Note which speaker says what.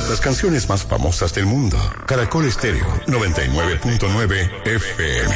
Speaker 1: Las canciones más famosas del mundo. Caracol Estéreo 99.9 FM.